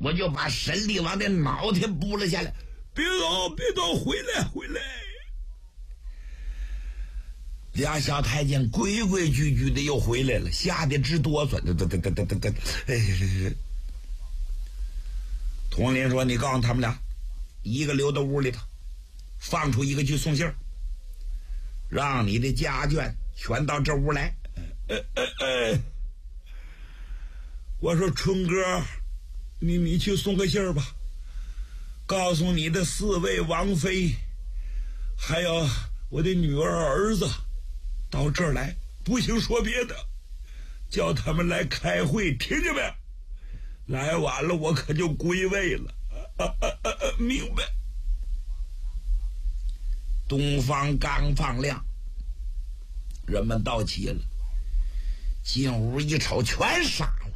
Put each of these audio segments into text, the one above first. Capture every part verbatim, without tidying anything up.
我就把沈厉王的脑袋补了下来。 别走，别走，回来，回来！ 俩小太监规规矩矩的又回来了，吓得直哆嗦。得得得得得得得！哎，统领说：“你告诉他们俩，一个留到屋里头，放出一个去送信儿，让你的家眷全到这屋来。” 哎哎哎！我说春哥，你你去送个信儿吧，告诉你的四位王妃，还有我的女儿儿子，到这儿来，不行说别的，叫他们来开会，听见没？来晚了我可就归位了。啊啊啊啊！明白。 东方刚放亮，人们到齐了，进屋一瞅，全傻了。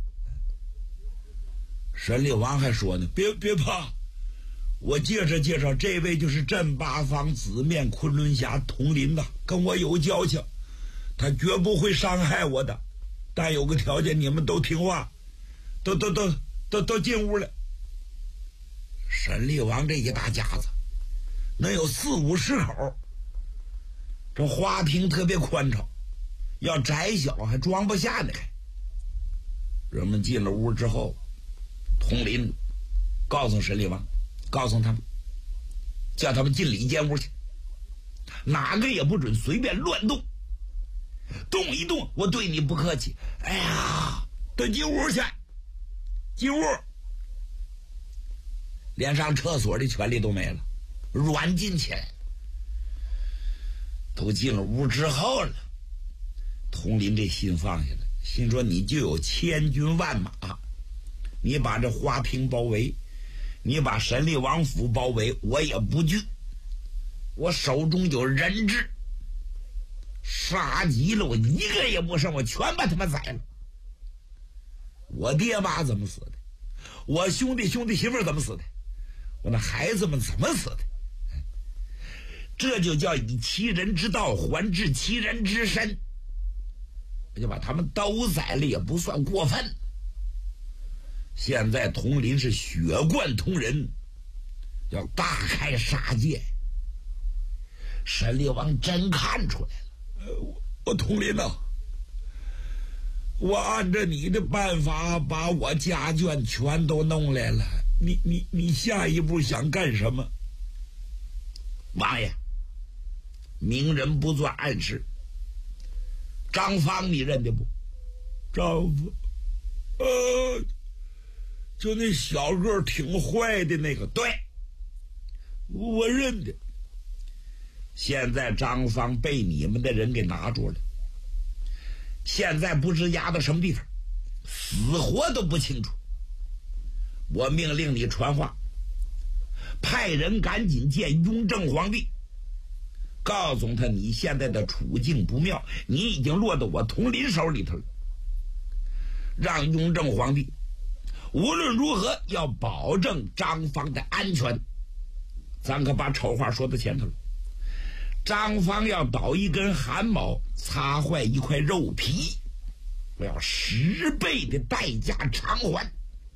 沈厉王还说呢：“ 别别怕，我介绍介绍，这位就是镇八方紫面昆仑侠统领的，跟我有交情，他绝不会伤害我的。但有个条件，你们都听话，都都都都都进屋来。” 沈厉王这一大家子能有四五十口，这花厅特别宽敞，要窄小还装不下呢。人们进了屋之后，统领告诉沈厉王，告诉他们，叫他们进里间屋去，哪个也不准随便乱动，动一动我对你不客气。哎呀， 都进屋去，进屋， 连上厕所的权利都没了，软禁起来。都进了屋之后了，统领这心放下来，心说你就有千军万马，你把这花厅包围，你把沈厉王府包围，我也不惧。我手中有人质，杀急了我一个也不剩，我全把他们宰了。我爹妈怎么死的，我兄弟兄弟媳妇怎么死的，我那孩子们怎么死的，这就叫以其人之道还治其人之身。我就把他们都宰了也不算过分。现在统领是血贯通人，要大开杀戒。沈厉王真看出来了。 呃、我, 我统领啊，我按照你的办法把我家眷全都弄来了，你你你下一步想干什么？ 王爷，明人不做暗事。张方你认得不？ 张方，呃，就那小个挺坏的那个。 对， 我认得。 现在张方被你们的人给拿住了，现在不知押到什么地方，死活都不清楚。我命令你传话，派人赶紧见雍正皇帝，告诉他你现在的处境不妙，你已经落到我统领手里头了，让雍正皇帝无论如何要保证张方的安全。咱可把丑话说到前头了，张方要倒一根汗毛，擦坏一块肉皮，我要十倍的代价偿还。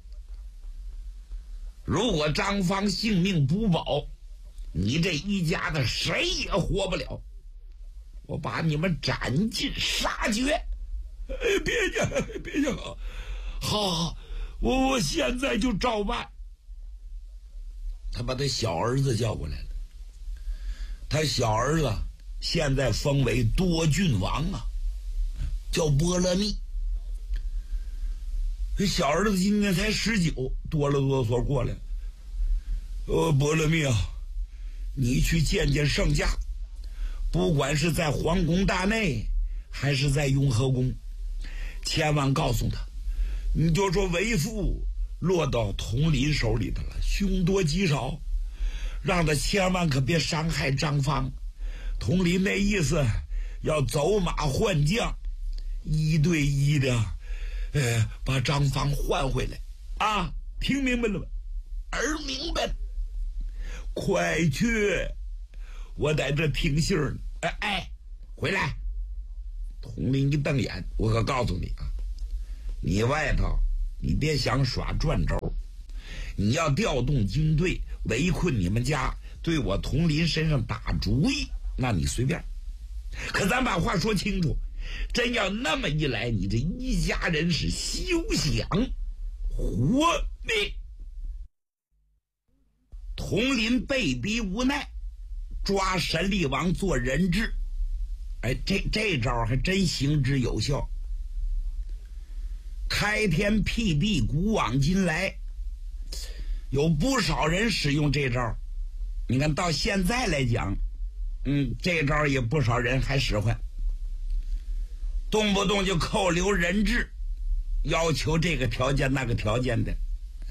如果张方性命不保，你这一家子谁也活不了，我把你们斩尽杀绝。 哎，别介，别介，好，好，好，我我现在就照办。 他把他小儿子叫过来了，他小儿子现在封为多郡王啊，叫波勒密。这小儿子今年才十九，哆了哆嗦过来，呃，波勒密啊，你去见见圣驾，不管是在皇宫大内还是在雍和宫，千万告诉他，你就说为父落到统领手里头了，凶多吉少，让他千万可别伤害张方。统领那意思要走马换将，一对一的呃，把张方换回来啊！听明白了吗？儿明白了，快去，我在这听信儿呢。哎哎，回来！统领一瞪眼，我可告诉你啊，你外头你别想耍转轴， 你要调动军队围困你们家，对我佟林身上打主意，那你随便。可咱把话说清楚，真要那么一来，你这一家人是休想活命。佟林被逼无奈，抓神力王做人质。哎，这这招还真行之有效。开天辟地，古往今来，有不少人使用这招。你看到现在来讲，嗯，这招也不少人还使唤，动不动就扣留人质，要求这个条件那个条件的。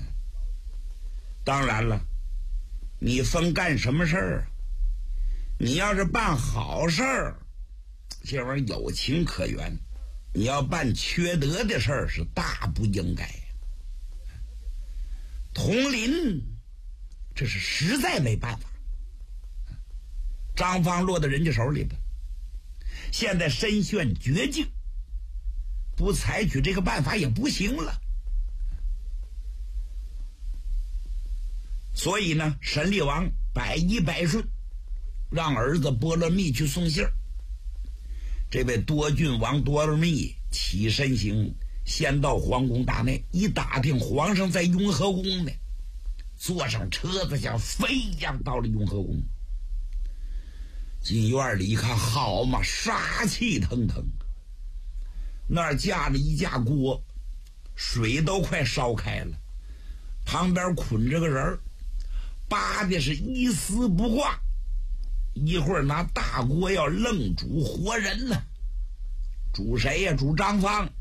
当然了，你分干什么事儿？你要是办好事儿，这玩意儿有情可原；你要办缺德的事儿，是大不应该。佟林，这是实在没办法。张方落到人家手里的，现在身陷绝境，不采取这个办法也不行了。所以呢，神力王百依百顺，让儿子波罗蜜去送信儿。这位多郡王多罗蜜起身行，先到皇宫大内，一打听皇上在雍和宫呢，坐上车子像飞一样到了雍和宫。进院里一看，好嘛，杀气腾腾，那儿架着一架锅，水都快烧开了，旁边捆着个人，扒的是一丝不挂。一会儿拿大锅要愣煮活人呢，煮谁呀？煮张方。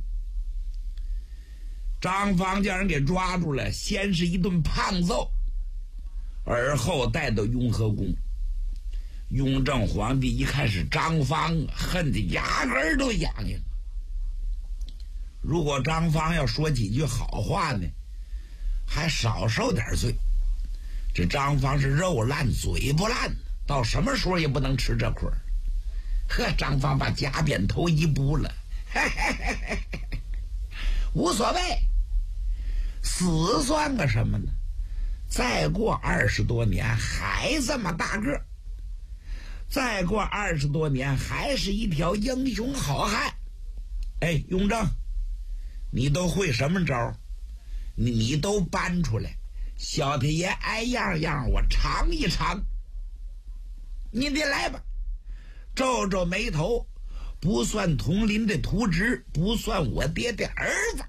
张方叫人给抓住了，先是一顿胖揍，而后带到雍和宫。雍正皇帝一看是张方，恨得牙根都痒痒。如果张方要说几句好话呢，还少受点罪。这张方是肉烂嘴不烂，到什么时候也不能吃这亏。呵，张方把假扁头一补了，嘿嘿嘿嘿嘿，无所谓，死算个什么呢？再过二十多年还这么大个，再过二十多年还是一条英雄好汉。哎，雍正，你都会什么招？你你都搬出来，小太爷挨样样我尝一尝。你得来吧。皱皱眉头，不算佟林的徒侄，不算我爹的儿子，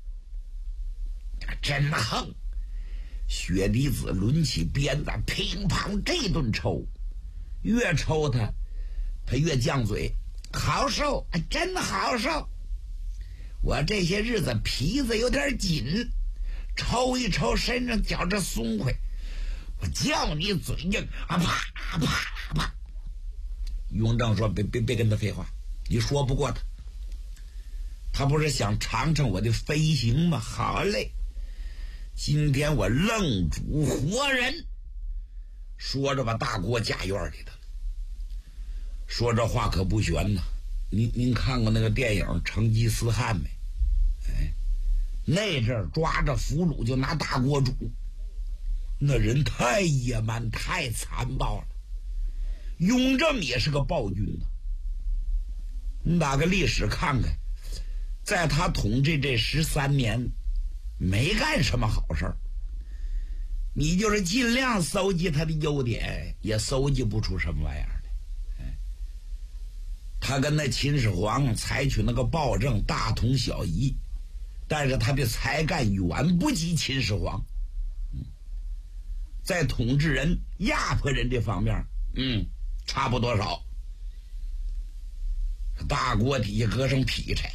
真横。雪滴子抡起鞭子，乒乓这顿抽，越抽他他越犟嘴。好受，真好受。我这些日子皮子有点紧，抽一抽身上觉着松快。我叫你嘴硬啊，啪啪啪。雍正说：“别别别跟他废话，你说不过他。他不是想尝尝我的飞行吗？好嘞，今天我愣煮活人。”说着把大锅架院里头。说这话可不悬呐。您您看过那个电影《成吉思汗》没？哎，那阵儿抓着俘虏就拿大锅煮，那人太野蛮太残暴了。雍正也是个暴君呐。你打个历史看看，在他统治这十三年，没干什么好事儿。你就是尽量搜集他的优点，也搜集不出什么玩意儿来。哎，他跟那秦始皇采取那个暴政大同小异，但是他的才干远不及秦始皇。嗯，在统治人、压迫人这方面，嗯。差不多少。大锅底下搁上劈柴，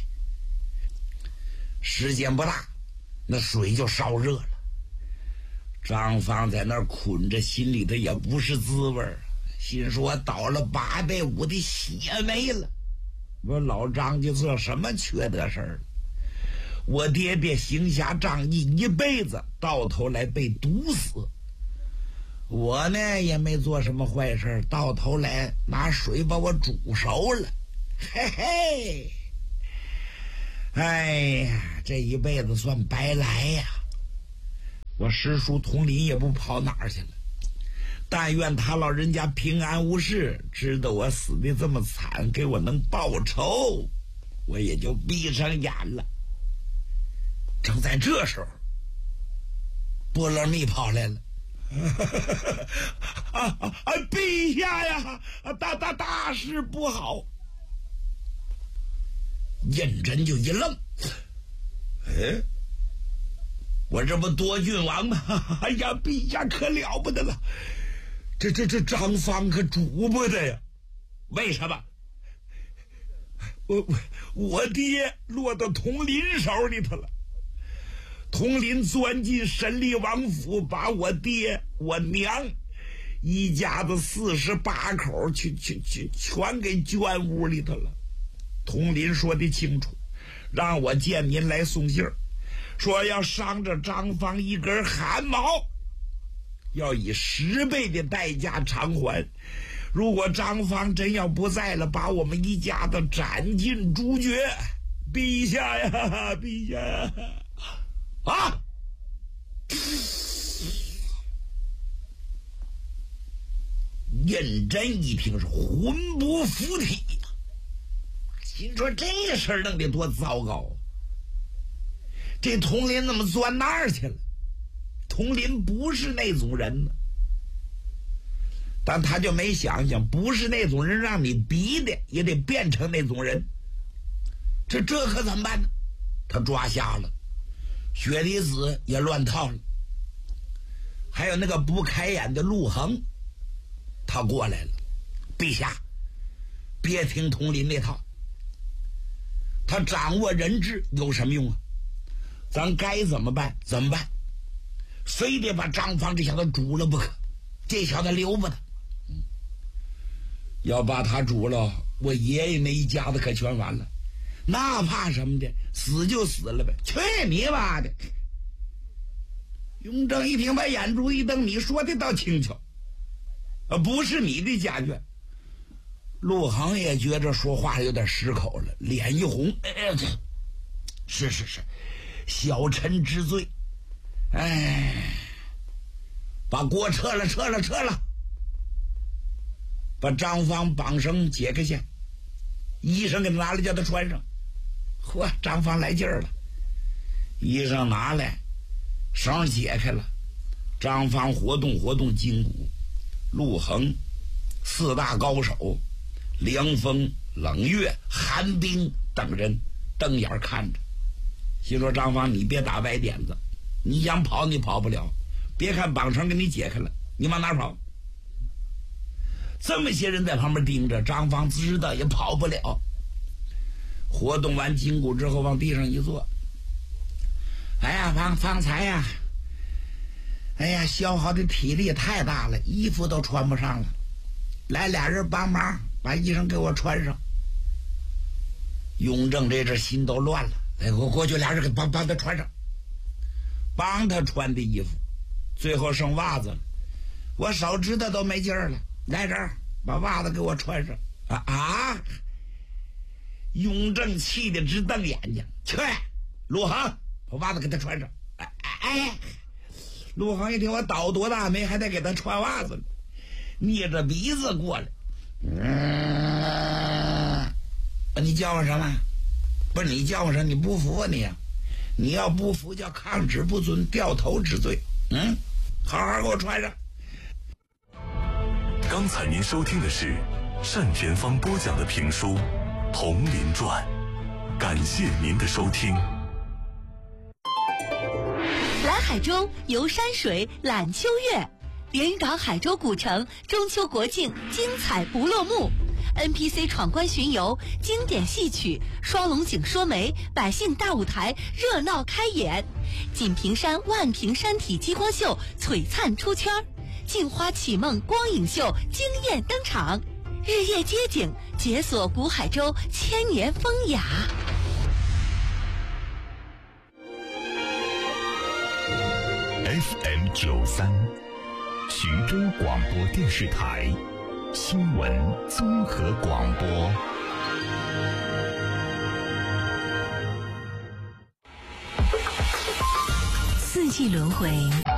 时间不大，那水就烧热了。张方在那儿捆着，心里头也不是滋味儿，心说倒了八百五的血没了。我老张家做什么缺德事儿？我爹爹行侠仗义一辈子，到头来被毒死。我呢也没做什么坏事，到头来拿水把我煮熟了，嘿嘿，哎呀，这一辈子算白来呀。 我师叔佟林也不跑哪儿去了。但愿他老人家平安无事，知道我死的这么惨，给我能报仇，我也就闭上眼了。正在这时候，波勒密跑来了。啊啊啊！陛下呀，大大大事不好！胤禛就一愣，哎，我这不多郡王吗？哎呀，陛下可了不得了！这这这张方可主不得呀！为什么？我我我爹落到佟林手里头了。佟林钻进审理王府，把我爹我娘一家子四十八口去去去全给圈屋里头了。佟林说的清楚，让我见您来送信儿，说要伤着张方一根汗毛，要以十倍的代价偿还。如果张方真要不在了，把我们一家子斩尽诛绝。陛下呀，陛下呀！啊！胤禛一听是魂不附体呀，心说这事儿弄得多糟糕！这佟林怎么钻那儿去了？佟林不是那种人呢，但他就没想想，不是那种人，让你逼的也得变成那种人。这这可怎么办呢？他抓瞎了。雪离子也乱套了，还有那个不开眼的陆衡，他过来了。陛下，别听佟林那套，他掌握人质有什么用啊？咱该怎么办怎么办，非得把张方这小子煮了不可，这小子留不得。嗯，要把他煮了，我爷爷那一家子可全完了。那怕什么的，死就死了呗！去你妈的！雍正一听，把眼珠一瞪，你说的倒轻巧，啊，不是你的家眷。陆衡也觉着说话有点失口了，脸一红，哎，是是是，小臣知罪。哎，把锅撤了，撤了，撤了，把张方绑绳解开下，医生给他拿来，叫他穿上。嚯，张方来劲儿了，衣裳拿来，绳解开了，张方活动活动筋骨。陆衡四大高手凉风、冷月、寒冰等人瞪眼看着，心说张方你别打歪点子，你想跑你跑不了，别看绑绳给你解开了，你往哪跑？这么些人在旁边盯着，张方知道也跑不了。活动完筋骨之后，往地上一坐，哎呀，方方才呀，哎呀，消耗的体力太大了，衣服都穿不上了，来俩人帮忙把衣裳给我穿上。雍正这阵心都乱了，哎，我过去俩人给帮帮他穿上，帮他穿的衣服，最后剩袜子了，我手指头都没劲儿了，来这儿把袜子给我穿上。啊啊！雍正气得直瞪眼睛，去，陆衡，把袜子给他穿上。哎哎，陆衡一听我倒多大霉，还得给他穿袜子呢，捏着鼻子过来。嗯，你叫我什么？不是你叫我什么？你不服啊你呀？你要不服叫抗旨不遵，掉头之罪。嗯，好好给我穿上。 刚才您收听的是单田芳播讲的评书《佟林传》，感谢您的收听。 来海中游山水览秋月，连云港海州古城中秋国庆精彩不落幕， N P C 闯关巡游，经典戏曲，双龙井说媒，百姓大舞台热闹开演，锦屏山万屏山体激光秀璀璨出圈，镜花启梦光影秀惊艳登场，日夜街景解锁古海州千年风雅。 F M 九三，徐州广播电视台新闻综合广播。 四季轮回。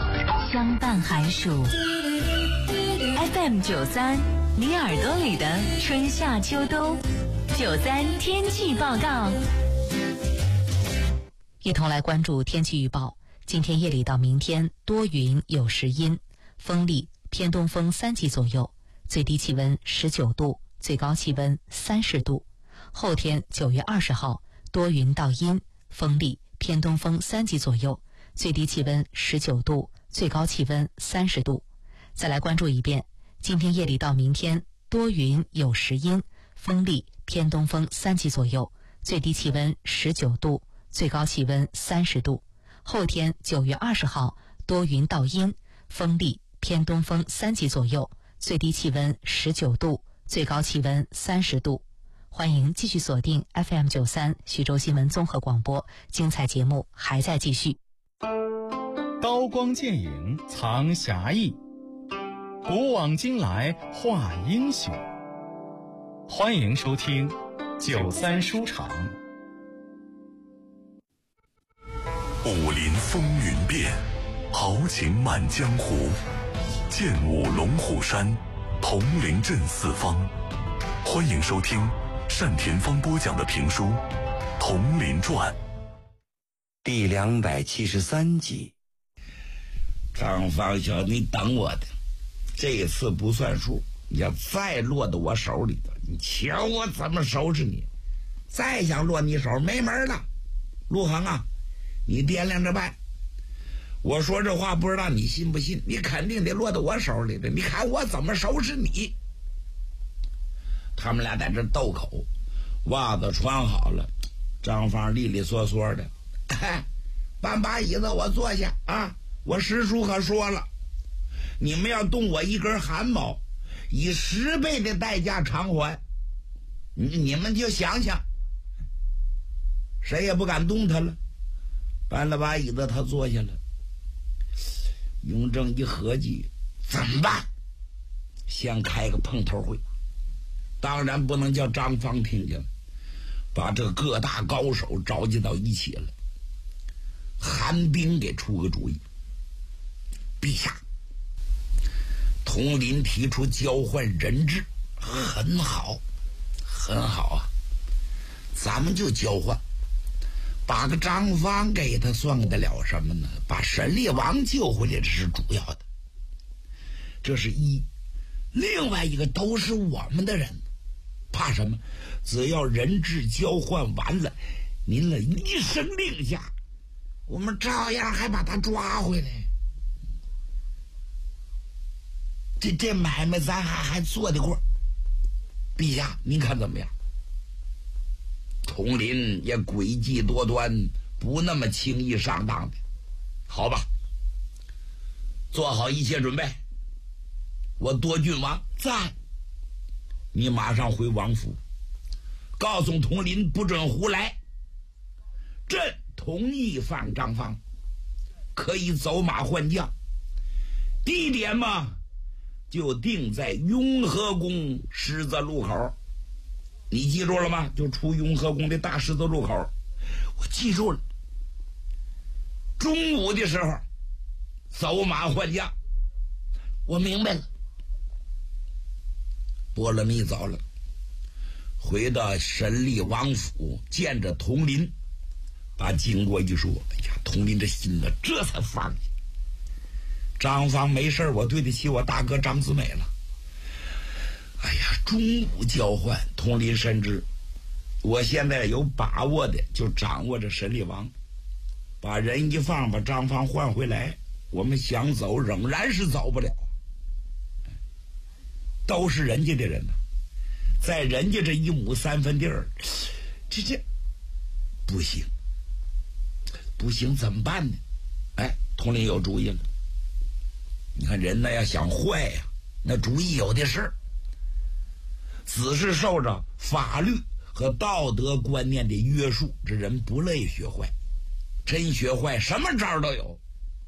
相伴寒暑。F M 九三，你耳朵里的春夏秋冬。九三天气报告，一同来关注天气预报。今天夜里到明天多云有时阴，风力偏东风三级左右，最低气温十九度，最高气温三十度。后天九月二十号多云到阴，风力偏东风三级左右，最低气温十九度，最高气温三十度。再来关注一遍，今天夜里到明天多云有时阴，风力偏东风三级左右，最低气温十九度，最高气温三十度。后天九月二十号多云到阴，风力偏东风三级左右，最低气温十九度，最高气温三十度。欢迎继续锁定 F M 九三徐州新闻综合广播，精彩节目还在继续。 刀光剑影藏侠义，古往今来画英雄。欢迎收听九三书场。 武林风云变，豪情满江湖。剑舞龙虎山，铜陵镇四方。欢迎收听单田芳播讲的评书《铜陵传》 第两百七十三集。张方晓，你等我的，这一次不算数。你要再落到我手里头，你瞧我怎么收拾你！再想落你手，没门了。陆恒啊，你掂量着办。我说这话不知道你信不信，你肯定得落到我手里的。你看我怎么收拾你！他们俩在这斗口，袜子穿好了，张芳利利索索的，哎，搬把椅子我坐下啊！我师叔可说了，你们要动我一根汗毛，以十倍的代价偿还。你你们就想想，谁也不敢动他了。搬了把椅子，他坐下了。雍正一合计，怎么办？先开个碰头会，当然不能叫张芳听见了，把这各大高手召集到一起了。韩冰给出个主意，陛下，统领提出交换人质，很好，很好啊，咱们就交换。把个张芳给他算得了什么呢？把神力王救回来，这是主要的。这是一，另外一个都是我们的人，怕什么？只要人质交换完了，您了一声令下，我们照样还把他抓回来。这这买卖咱还还做得过。陛下，您看怎么样？统领也诡计多端，不那么轻易上当的，好吧？做好一切准备。我多郡王在，你马上回王府，告诉统领不准胡来。朕同意放张芳，可以走马换将。地点嘛，就定在雍和宫十字路口。你记住了吗？就出雍和宫的大十字路口。我记住了。中午的时候走马换将。我明白了。波罗蜜走了，回到神力王府，见着统领，把经过一说，哎呀，统领这心了，这才放下。张芳没事，我对得起我大哥张子美了。哎呀，中午交换，统领深知，我现在有把握的就掌握着神力王，把人一放，把张芳换回来，我们想走仍然是走不了，都是人家的人呢，在人家这一亩三分地儿，这这不行，不行怎么办呢？哎，统领有主意了。你看人呢要想坏呀、啊，那主意有的是。只是受着法律和道德观念的约束，这人不乐意学坏，真学坏什么招都有。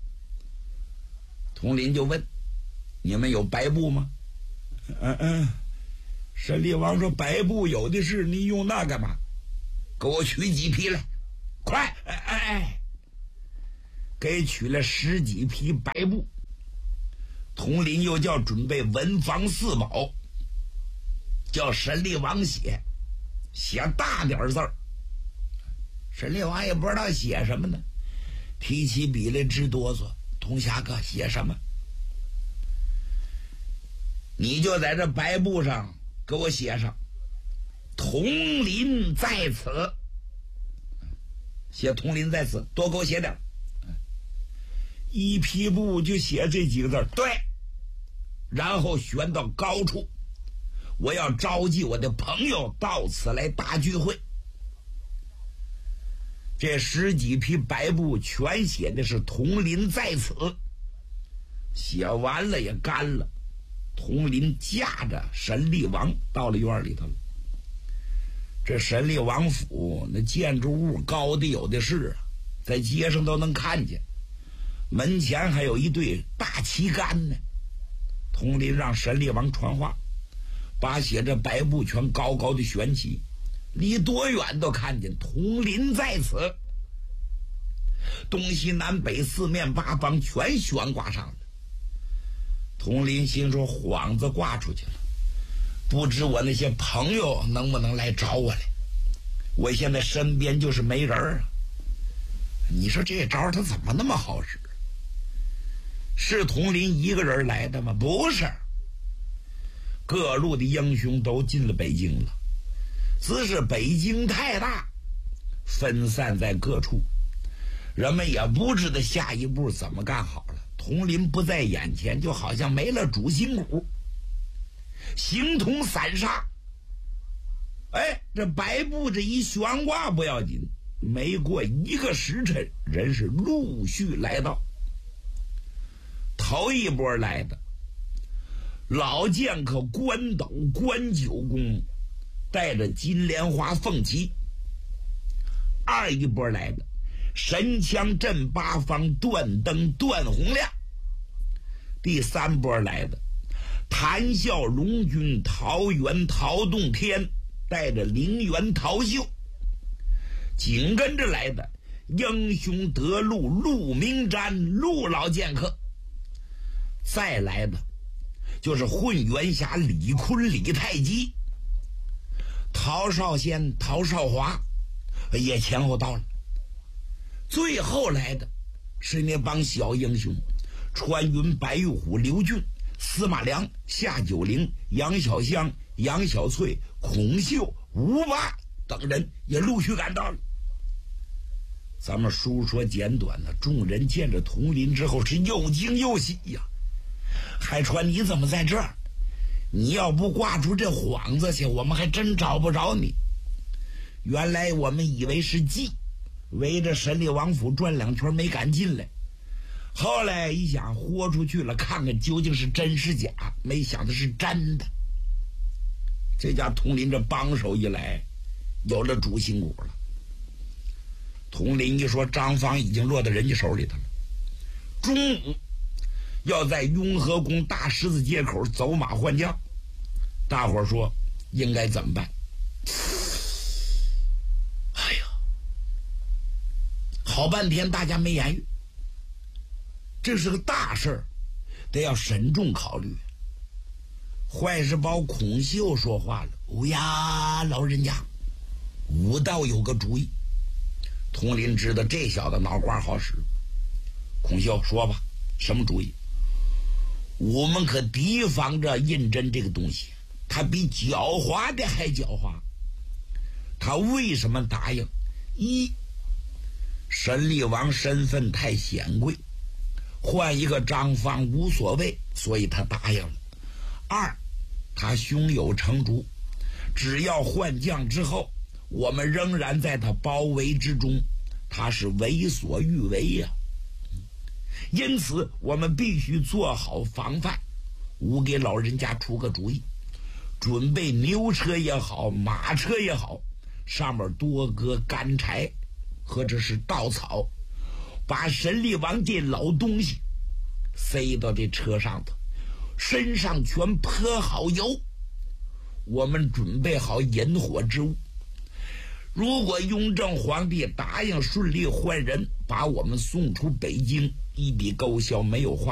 统领就问：你们有白布吗？嗯嗯，神力王说白布有的是，你用那干嘛？给我取几匹来，快！哎哎哎，给取了十几匹白布， 统领又叫准备文房四宝，叫沈厉王写，写大点字儿。沈厉王也不知道写什么呢，提起笔来直哆嗦。童侠哥，写什么？你就在这白布上给我写上统领在此，写统领在此，多给我写点。一匹布就写这几个字，对，然后悬到高处，我要召集我的朋友到此来大聚会。这十几匹白布全写的是统领在此，写完了也干了。统领驾着沈厉王到了院里头了。这沈厉王府那建筑物高的有的是，在街上都能看见，门前还有一对大旗杆呢。统领让沈厉王传话，把写着白布全高高的悬起，离多远都看见统领在此。东西南北四面八方全悬挂上了。统领心说，幌子挂出去了，不知我那些朋友能不能来找我来。我现在身边就是没人啊。你说这招他怎么那么好使？是统领一个人来的吗？不是，各路的英雄都进了北京了，只是北京太大，分散在各处，人们也不知道下一步怎么干好了。统领不在眼前，就好像没了主心骨，形同散沙。哎，这白布这一悬挂不要紧，没过一个时辰，人是陆续来到。头一波来的老剑客关斗、关九公，带着金莲花凤旗；二一波来的神枪镇八方段灯段洪亮；第三波来的谈笑龙君桃园陶洞天，带着陵园陶秀；紧跟着来的英雄得路陆明瞻陆老剑客；再来的就是混元侠李坤李太极，陶少先陶少华也前后到了。最后来的是那帮小英雄，穿云白玉虎刘俊、司马良、夏九龄、杨小香、杨小翠、孔秀、吴霸等人也陆续赶到了。咱们书说简短呢，众人见着统领之后是又惊又喜呀。海川，你怎么在这儿？你要不挂出这幌子去，我们还真找不着你。原来我们以为是计，围着沈厉王府转两圈没敢进来，后来一想豁出去了，看看究竟是真是假，没想的是真的。这家统领这帮手一来，有了主心骨了。统领一说张方已经落到人家手里头了，中午要在雍和宫大十字街口走马换将，大伙儿说应该怎么办？哎呀，好半天大家没言语。这是个大事儿，得要慎重考虑。坏事包孔秀说话了：“哦呀，老人家，武道有个主意。”统领知道这小子脑瓜好使。孔秀说吧，什么主意？我们可提防着胤禛这个东西，他比狡猾的还狡猾。他为什么答应？一，沈厉王身份太显贵，换一个张方无所谓，所以他答应了。二，他胸有成竹，只要换将之后，我们仍然在他包围之中，他是为所欲为呀、啊。因此我们必须做好防范。我给老人家出个主意，准备牛车也好，马车也好，上面多搁干柴或者是稻草，把沈厉王这老东西塞到这车上头，身上全泼好油。我们准备好引火之物，如果雍正皇帝答应顺利换人，把我们送出北京，一笔勾销，没有话